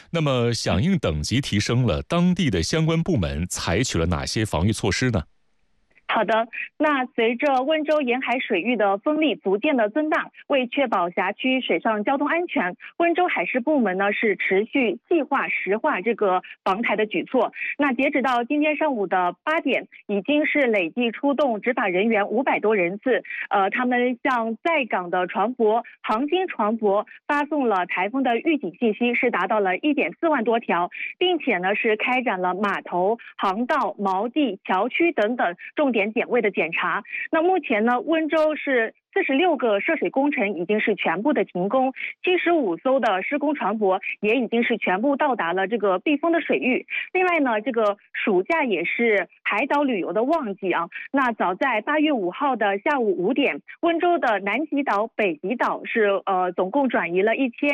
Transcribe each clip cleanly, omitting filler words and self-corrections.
那么响应等级提升了，当地的相关部门采取了哪些防御措施呢？ 好的，那随着温州沿海水域的风力逐渐的增大，为确保辖区水上交通安全，温州海事部门呢是持续细化实化这个防台的举措。那截止到今天上午的8点，已经是累计出动执法人员500多人次，他们向在港的船舶、航经船舶发送了台风的预警信息，是达到了1.4万多条，并且呢是开展了码头、航道、锚地、桥区等等重点点位的检查。那目前呢，温州是46个涉水工程已经是全部的停工，75艘的施工船舶也已经是全部到达了这个避风的水域。另外呢，这个暑假也是海岛旅游的旺季啊。那早在8月5号的下午5点，温州的南极岛、北极岛是总共转移了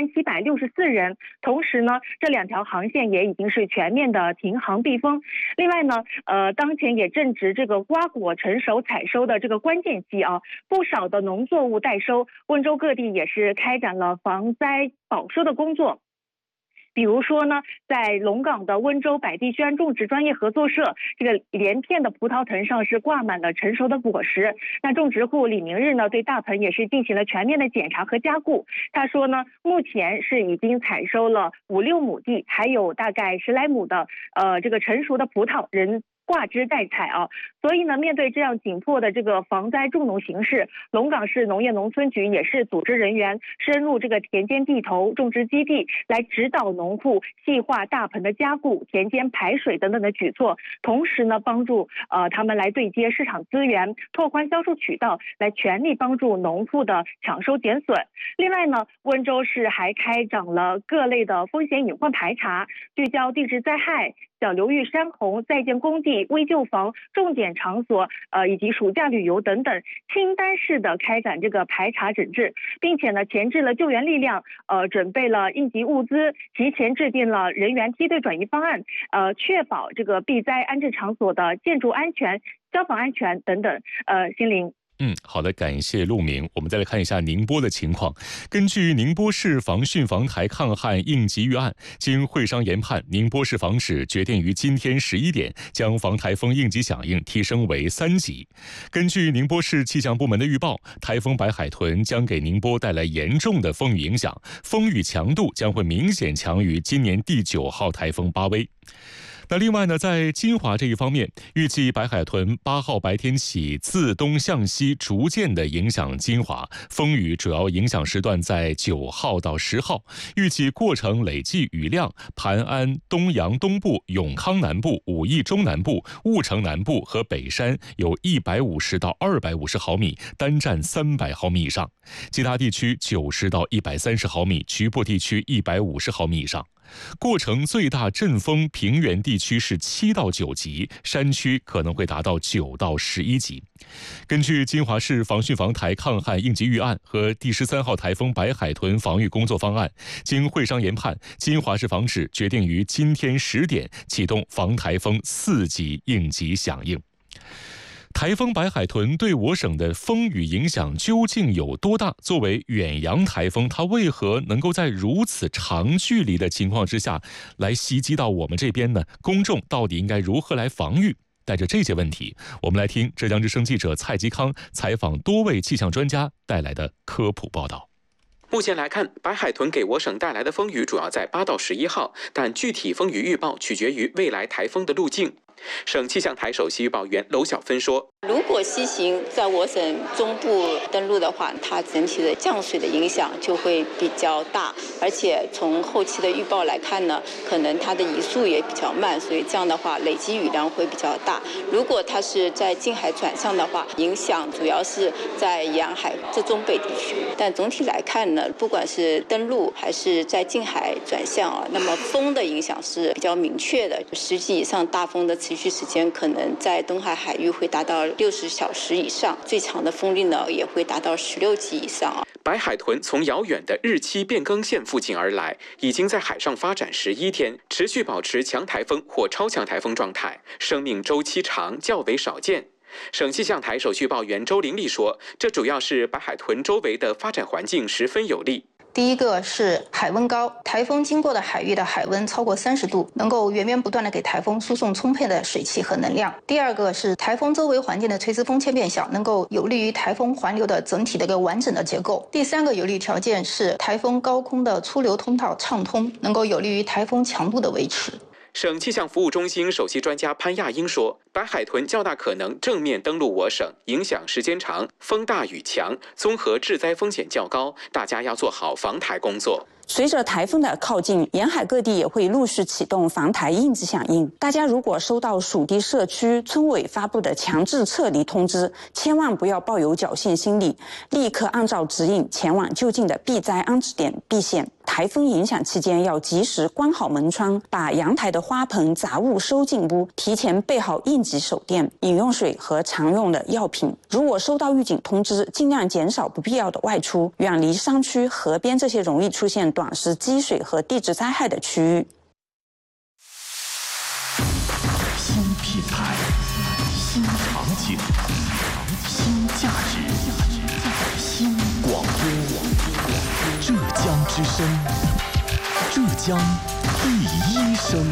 1764人。同时呢，这2条航线也已经是全面的停航避风。另外呢，当前也正值这个瓜果成熟采收的这个关键期啊，不少的农作物待收，温州各地也是开展了防灾保收的工作。比如说呢，在龙岗的温州百地轩种植专业合作社，这个连片的葡萄藤上是挂满了成熟的果实。那种植户李明日呢，对大棚也是进行了全面的检查和加固。他说呢，目前是已经采收了5、6亩地，还有大概10来亩的这个成熟的葡萄仍挂枝待采啊。所以呢，面对这样紧迫的这个防灾助农形势，龙岗市农业农村局也是组织人员深入这个田间地头、种植基地，来指导农户细化大棚的加固、田间排水等等的举措，同时呢，帮助他们来对接市场资源，拓宽销售渠道，来全力帮助农户的抢收减损。另外呢，温州市还开展了各类的风险隐患排查，聚焦地质灾害、小流域山洪、在建工地、危旧房、重点场所，以及暑假旅游等等，清单式的开展这个排查整治，并且呢，前置了救援力量，准备了应急物资，提前制定了人员梯队转移方案，确保这个避灾安置场所的建筑安全、消防安全等等。心灵。 好的，感谢陆明。我们再来看一下宁波的情况。根据宁波市防汛防台抗旱应急预案，经会商研判，宁波市防指决定于今天11点将防台风应急响应提升为3级。根据宁波市气象部门的预报，台风白海豚将给宁波带来严重的风雨影响，风雨强度将会明显强于今年第9号台风巴威。那另外呢，在金华这一方面，预计白海豚8号白天起自东向西逐渐的影响金华，风雨主要影响时段在9号到10号，预计过程累计雨量，盘安、东阳东部、永康南部、武义中南部、婺城南部和北山有150到250毫米，单站300毫米以上，其他地区90到130毫米，局部地区150毫米以上。过程最大阵风平原地区是7到9级，山区可能会达到9到11级。根据金华市防汛防台抗旱应急预案和第13号台风白海豚防御工作方案，经会商研判，金华市防指决定于今天10点启动防台风4级应急响应。台风白海豚对我省的风雨影响究竟有多大？作为远洋台风，它为何能够在如此长距离的情况之下来袭击到我们这边呢？公众到底应该如何来防御？带着这些问题，我们来听浙江之声记者蔡吉康采访多位气象专家带来的科普报道。 目前来看，白海豚给我省带来的风雨主要在8到11号，但具体风雨预报取决于未来台风的路径。省气象台首席预报员娄晓芬说， 如果西行在我省中部登陆的话，它整体的降水的影响就会比较大，而且从后期的预报来看呢，可能它的移速也比较慢，所以这样的话累积雨量会比较大。如果它是在近海转向的话，影响主要是在沿海这中北地区，但总体来看呢，不管是登陆还是在近海转向那么风的影响是比较明确的，10级以上大风的持续时间可能在东海海域会达到60小时以上，最长的风力呢也会达到16级以上。 白海豚从遥远的日期变更线附近而来，已经在海上发展11天，持续保持强台风或超强台风状态，生命周期长，较为少见。省气象台首席预报员周玲丽说，这主要是白海豚周围的发展环境十分有利。 第一个是海温高，台风经过的海域的海温超过30度，能够源源不断的给台风输送充沛的水汽和能量。第二个是台风周围环境的垂直风切变小，能够有利于台风环流的整体的一个完整的结构。第三个有利条件是台风高空的出流通道畅通，能够有利于台风强度的维持。 省气象服务中心首席专家潘亚英说，白海豚较大可能正面登陆我省，影响时间长，风大雨强，综合致灾风险较高，大家要做好防台工作。 随着台风的靠近，沿海各地也会陆续启动防台应急响应。大家如果收到属地社区村委发布的强制撤离通知，千万不要抱有侥幸心理，立刻按照指引前往就近的避灾安置点避险。台风影响期间要及时关好门窗，把阳台的花盆杂物收进屋，提前备好应急手电、饮用水和常用的药品。如果收到预警通知，尽量减少不必要的外出，远离山区、河边这些容易出现短时积水和地质灾害的区域。 新品牌，新场景，新价值，新广播。浙江之声，浙江第一声。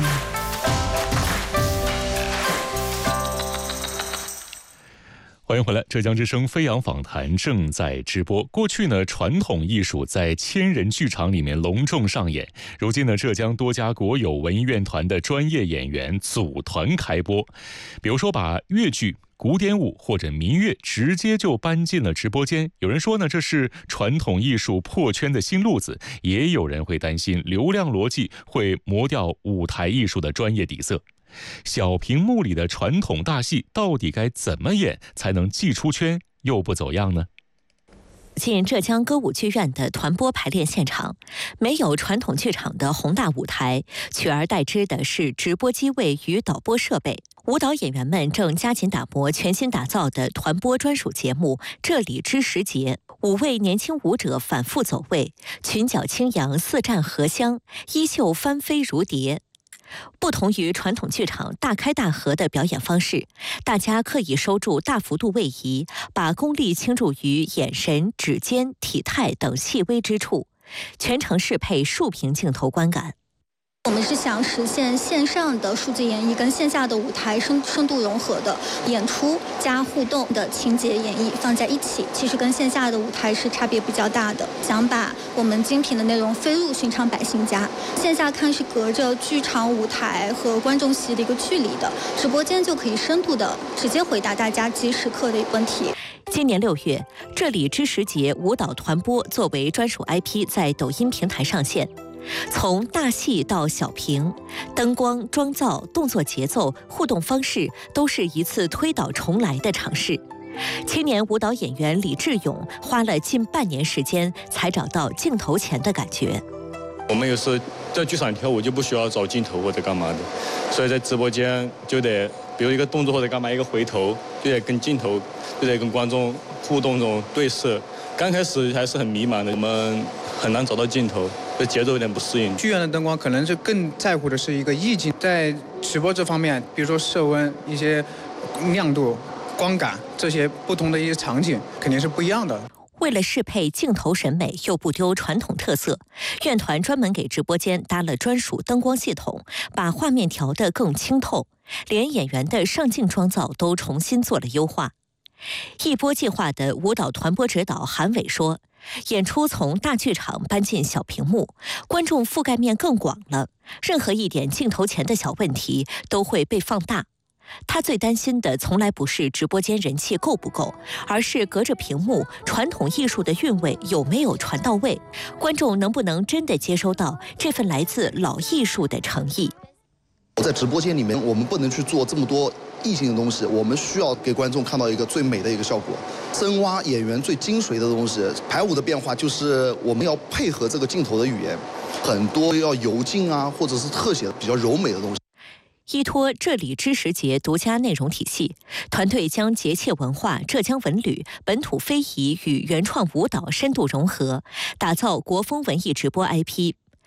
欢迎回来，浙江之声飞扬访谈正在直播。过去呢，传统艺术在千人剧场里面隆重上演，如今呢，浙江多家国有文艺院团的专业演员组团开播，比如说把粤剧、古典舞或者民乐直接就搬进了直播间。有人说呢，这是传统艺术破圈的新路子，也有人会担心流量逻辑会磨掉舞台艺术的专业底色。小屏幕里的传统大戏到底该怎么演才能既出圈又不走样呢？ 进浙江歌舞剧院的团播排练现场，没有传统剧场的宏大舞台，取而代之的是直播机位与导播设备。舞蹈演员们正加紧打磨全新打造的团播专属节目《这里之时节》，5位年轻舞者反复走位，裙角轻扬，四战荷香，衣袖翻飞如蝶。不同于传统剧场大开大合的表演方式，大家刻意收住大幅度位移，把功力倾注于眼神、指尖、体态等细微之处，全程适配竖屏镜头观感。 我们是想实现线上的数字演绎跟线下的舞台深度融合的演出加互动的情节演绎放在一起，其实跟线下的舞台是差别比较大的。想把我们精品的内容飞入寻常百姓家，线下看是隔着剧场舞台和观众席的一个距离的，直播间就可以深度的直接回答大家即时刻的问题。 今年6月，这里之时节舞蹈团播作为专属 IP 在抖音平台上线。从大戏到小屏，灯光、妆造、动作节奏、互动方式都是一次推倒重来的尝试。青年舞蹈演员李志勇花了近半年时间才找到镜头前的感觉。 我们有时在剧场跳舞就不需要找镜头或者干嘛的，所以在直播间就得，比如一个动作或者干嘛，一个回头就得跟镜头，就得跟观众互动这种对视。刚开始还是很迷茫的，我们很难找到镜头，这节奏有点不适应。 剧院的灯光可能是更在乎的是一个意境，在直播这方面，比如说色温、一些亮度、光感这些不同的一些场景肯定是不一样的。 为了适配镜头审美又不丢传统特色，院团专门给直播间搭了专属灯光系统，把画面调得更清透，连演员的上镜妆造都重新做了优化。一波计划的舞蹈团播指导韩伟说，演出从大剧场搬进小屏幕，观众覆盖面更广了，任何一点镜头前的小问题都会被放大。他最担心的从来不是直播间人气够不够，而是隔着屏幕传统艺术的韵味有没有传到位，观众能不能真的接收到这份来自老艺术的诚意。 在直播间里面，我们不能去做这么多异性的东西，我们需要给观众看到一个最美的一个效果，深挖演员最精髓的东西。排舞的变化就是我们要配合这个镜头的语言，很多要油镜啊，或者是特写比较柔美的东西。 依托这里之时节独家内容体系，团队将节气文化、浙江文旅、本土非遗与原创舞蹈深度融合，打造国风文艺直播 IP。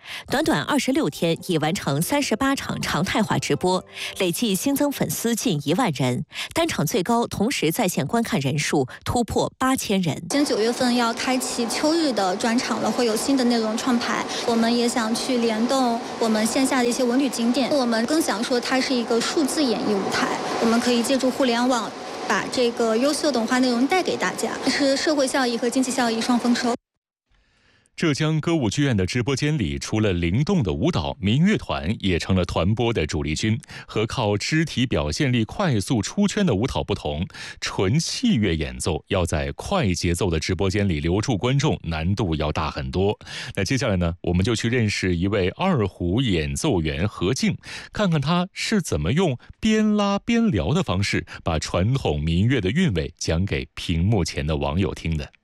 短短26天已完成38场常态化直播，累计新增粉丝近1万人，单场最高同时在线观看人数突破8000人。 今年9月份要开启秋日的专场了，会有新的内容创排。我们也想去联动我们线下的一些文旅景点，我们更想说它是一个数字演艺舞台，我们可以借助互联网把这个优秀的文化内容带给大家，是社会效益和经济效益双丰收。 浙江歌舞剧院的直播间里，除了灵动的舞蹈，民乐团也成了团播的主力军。和靠肢体表现力快速出圈的舞蹈不同，纯器乐演奏要在快节奏的直播间里留住观众，难度要大很多。那接下来呢，我们就去认识一位二胡演奏员何静，看看他是怎么用边拉边聊的方式，把传统民乐的韵味讲给屏幕前的网友听的。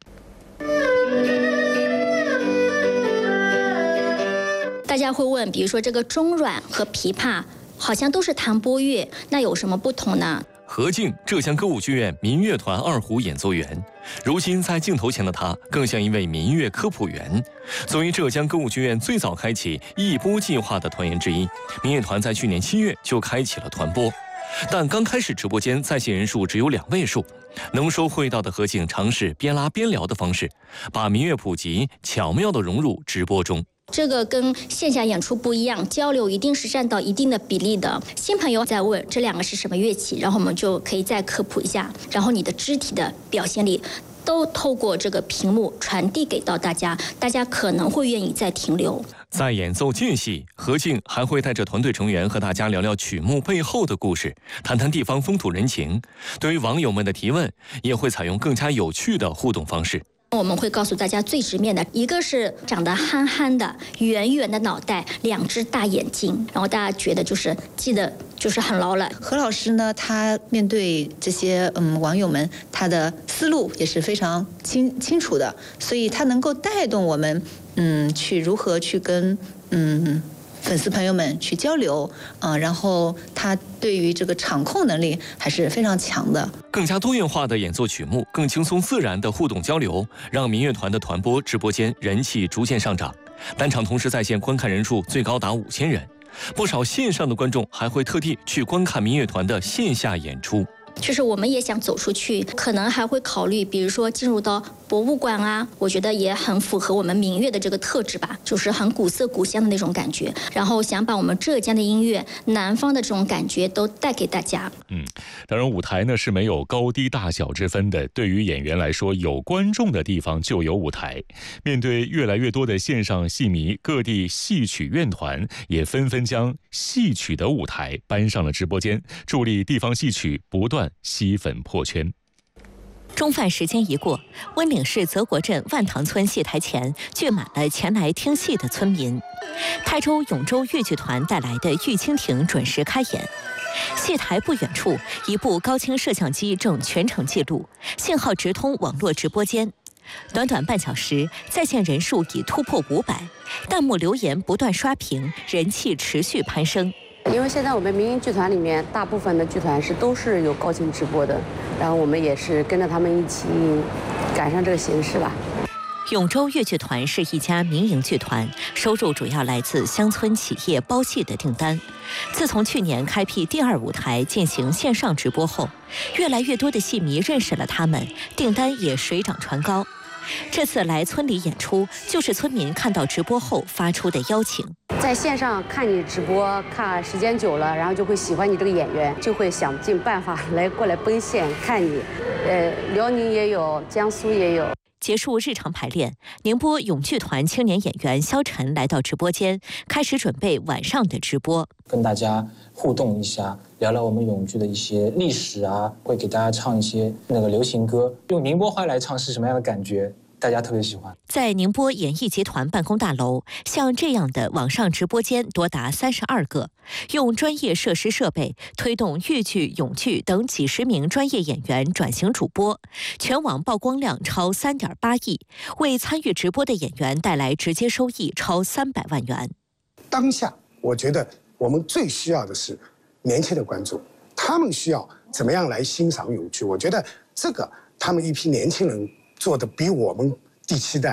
大家会问，比如说这个中阮和琵琶好像都是弹拨乐，那有什么不同呢？ 何静，浙江歌舞剧院民乐团二胡演奏员。如今在镜头前的他，更像一位民乐科普员。作为浙江歌舞剧院最早开启一播计划的团员之一，民乐团在去年7月就开启了团播。但刚开始直播间在线人数只有2位数。能说会道的何静尝试边拉边聊的方式，把民乐普及巧妙地融入直播中。 这个跟线下演出不一样，交流一定是占到一定的比例的。新朋友在问这2个是什么乐器，然后我们就可以再科普一下，然后你的肢体的表现力都透过这个屏幕传递给到大家，大家可能会愿意再停留。 在演奏间隙，何静还会带着团队成员和大家聊聊曲目背后的故事，谈谈地方风土人情。对于网友们的提问，也会采用更加有趣的互动方式。 我们会告诉大家最直面的，一个是长得憨憨的、圆圆的脑袋，2只大眼睛，然后大家觉得记得就是很牢了。 何老师呢，他面对这些网友们，他的思路也是非常清楚的，所以他能够带动我们去如何去跟粉丝朋友们去交流，然后他对于这个场控能力还是非常强的。 更加多元化的演奏曲目，更轻松自然的互动交流，让民乐团的团播直播间人气逐渐上涨，单场同时在线观看人数最高达5000人。不少线上的观众还会特地去观看民乐团的线下演出。 就是我们也想走出去，可能还会考虑，比如说进入到博物馆啊，我觉得也很符合我们民乐的这个特质吧，就是很古色古香的那种感觉。然后想把我们浙江的音乐、南方的这种感觉都带给大家。 当然舞台呢是没有高低大小之分的，对于演员来说，有观众的地方就有舞台。面对越来越多的线上戏迷，各地戏曲院团也纷纷将戏曲的舞台搬上了直播间，助力地方戏曲不断吸粉破圈。 中饭时间一过，温岭市泽国镇万塘村戏台前聚满了前来听戏的村民。台州永州豫剧团带来的《玉蜻蜓》准时开演。戏台不远处，一部高清摄像机正全程记录，信号直通网络直播间。短短半小时，在线人数已突破500，弹幕留言不断刷屏，人气持续攀升。 因为现在我们民营剧团里面，大部分的剧团都是有高清直播的，然后我们也是跟着他们一起赶上这个形势吧。 永州豫剧团是一家民营剧团，收入主要来自乡村企业包戏的订单。自从去年开辟第2舞台进行线上直播后，越来越多的戏迷认识了他们，订单也水涨船高。这次来村里演出，就是村民看到直播后发出的邀请。 在线上看你直播，看时间久了，然后就会喜欢你这个演员，就会想尽办法过来奔现看你。辽宁也有，江苏也有。 结束日常排练，宁波永剧团青年演员肖晨来到直播间，开始准备晚上的直播， 跟大家互动一下，聊聊我们永剧的一些历史啊，会给大家唱一些流行歌，用宁波话来唱是什么样的感觉？大家特别喜欢。 在宁波演艺集团办公大楼，像这样的网上直播间多达32个，用专业设施设备推动豫剧、永剧等几十名专业演员转型主播，全网曝光量超3.8亿，为参与直播的演员带来直接收益超300万元。 当下，我觉得我们最需要的是年轻的观众，他们需要怎么样来欣赏永剧？我觉得这个他们一批年轻人做的比我们第7代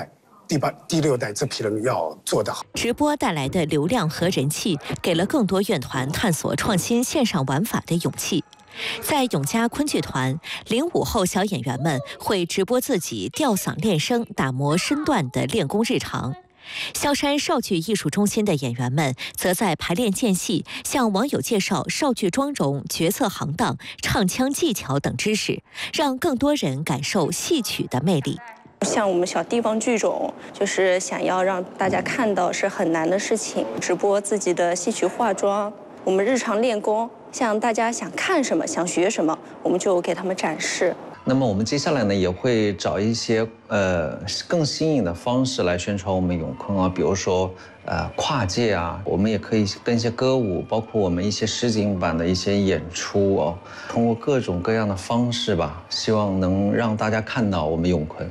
第6代这批人要做得好。 直播带来的流量和人气，给了更多院团探索创新线上玩法的勇气。在永嘉昆剧团，05后小演员们会直播自己吊嗓练声、打磨身段的练功日常。萧山少剧艺术中心的演员们则在排练间隙向网友介绍少剧妆容、角色行当、唱腔技巧等知识，让更多人感受戏曲的魅力。 像我们小地方剧种，就是想要让大家看到是很难的事情，直播自己的戏曲化妆，我们日常练功，像大家想看什么、想学什么，我们就给他们展示。 那么我们接下来呢，也会找一些更新颖的方式来宣传我们永坤啊，比如说跨界啊，我们也可以跟一些歌舞，包括我们一些实景版的一些演出哦，通过各种各样的方式吧，希望能让大家看到我们永坤。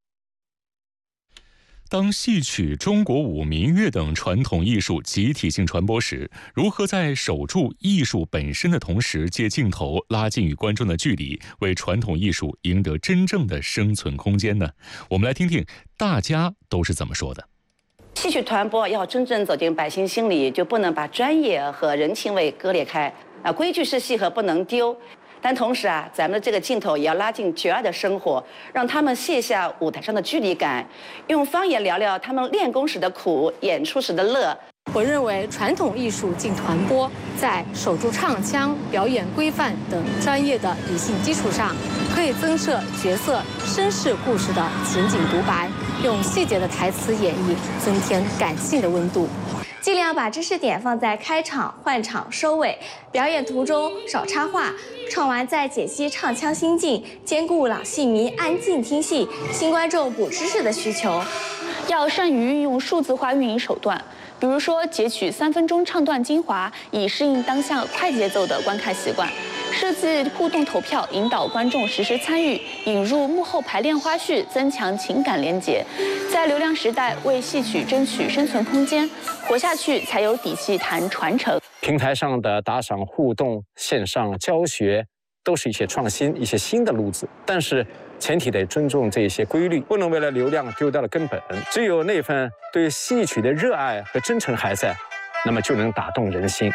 当戏曲、中国舞、民乐等传统艺术集体性传播时，如何在守住艺术本身的同时，借镜头拉近与观众的距离，为传统艺术赢得真正的生存空间呢？我们来听听大家都是怎么说的。 戏曲传播要真正走进百姓心里，就不能把专业和人情味割裂开规矩是戏和不能丢。但同时咱们的这个镜头也要拉近角儿的生活，让他们卸下舞台上的距离感，用方言聊聊他们练功时的苦，演出时的乐。 我认为传统艺术进传播，在守住唱腔、表演规范等专业的理性基础上，可以增设角色身世故事的情景独白，用细节的台词演绎，增添感性的温度。 尽量把知识点放在开场、换场、收尾，表演途中少插话，唱完再解析唱腔心境，兼顾老戏迷安静听戏、新观众补知识的需求。 要善于运用数字化运营手段，比如说截取3分钟唱段精华，以适应当下快节奏的观看习惯；设计互动投票，引导观众实时参与；引入幕后排练花絮，增强情感连结。在流量时代，为戏曲争取生存空间，活下去才有底气谈传承。 平台上的打赏互动、线上教学，都是一些创新、一些新的路子，但是前提得尊重这些规律，不能为了流量丢掉了根本。只有那份对戏曲的热爱和真诚还在，那么就能打动人心。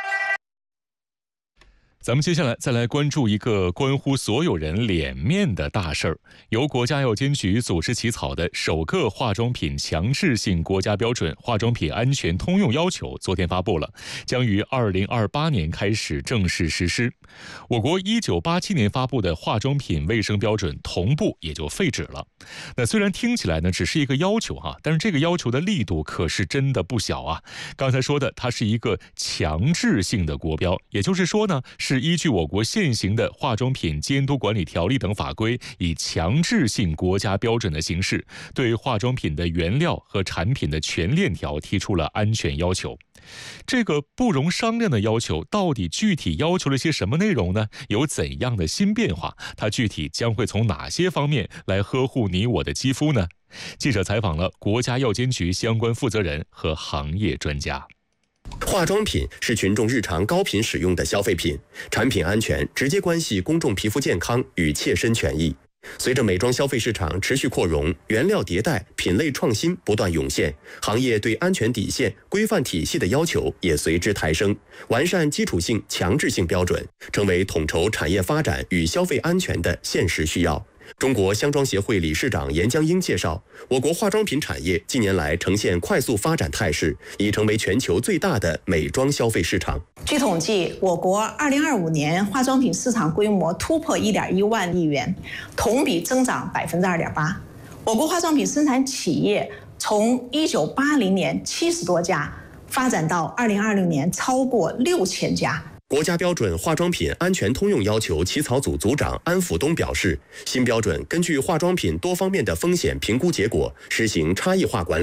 咱们接下来再来关注一个关乎所有人脸面的大事儿。由国家药监局组织起草的首个化妆品强制性国家标准化妆品安全通用要求昨天发布了，将于2028年开始正式实施。我国1987年发布的化妆品卫生标准同步也就废止了。那虽然听起来呢只是一个要求但是这个要求的力度可是真的不小啊。刚才说的它是一个强制性的国标，也就是说呢是依据我国现行的化妆品监督管理条例等法规，以强制性国家标准的形式，对化妆品的原料和产品的全链条提出了安全要求。这个不容商量的要求到底具体要求了些什么内容呢？有怎样的新变化？它具体将会从哪些方面来呵护你我的肌肤呢？记者采访了国家药监局相关负责人和行业专家。 化妆品是群众日常高频使用的消费品，产品安全直接关系公众皮肤健康与切身权益。随着美妆消费市场持续扩容，原料迭代、品类创新不断涌现，行业对安全底线、规范体系的要求也随之抬升。完善基础性、强制性标准，成为统筹产业发展与消费安全的现实需要。中国香妆协会理事长严江英介绍，我国化妆品产业近年来呈现快速发展态势，已成为全球最大的美妆消费市场。 据统计，我国2025年化妆品市场规模突破1.1万亿元，同比增长2.8%。我国化妆品生产企业从1980年70多家发展到2020年超过6000家。 国家标准化妆品安全通用要求起草组组长安福东表示，新标准根据化妆品多方面的风险评估结果，实行差异化管理，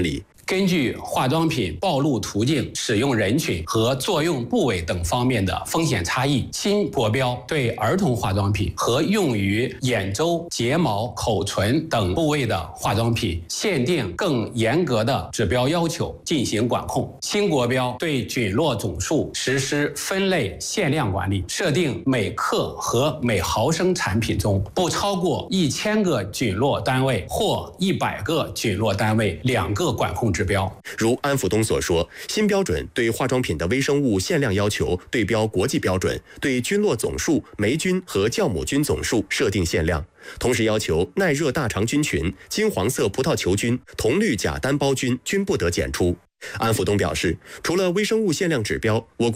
根据化妆品暴露途径、使用人群和作用部位等方面的风险差异，新国标对儿童化妆品和用于眼周、睫毛、口唇等部位的化妆品限定更严格的指标要求进行管控。新国标对菌落总数实施分类限量管理，设定每克和每毫升产品中不超过1000个菌落单位或100个菌落单位2个管控指标。 如安福东所说，新标准对化妆品的微生物限量要求对标国际标准，对菌落总数、霉菌和酵母菌总数设定限量。同时要求耐热大肠菌群、金黄色葡萄球菌、铜绿假单胞菌均不得检出。安福东表示，除了微生物限量指标，我国